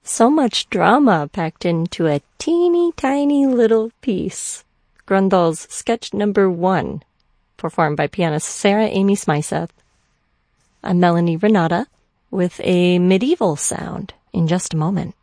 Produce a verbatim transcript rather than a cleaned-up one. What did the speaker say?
So much drama packed into a teeny tiny little piece. Grundl's sketch number one, performed by pianist Sarah Amy Smyseth. I'm Melanie Renata with a medieval sound in just a moment.